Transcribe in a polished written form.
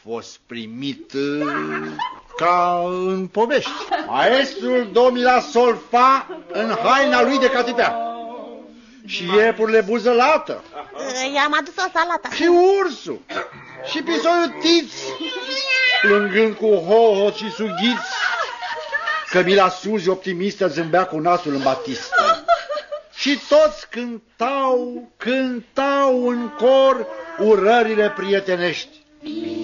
fost primit ca în povești. Maestrul domnila Solfa în haina lui de catitea. Și iepurile buzălată. I-am adus o salată. Și ursul. Și pisoiul Tiț, plângând cu hohot și sughiți. Cămila Suzi, optimistă, zâmbea cu nasul în batistă. Și toți cântau în cor urările prietenești.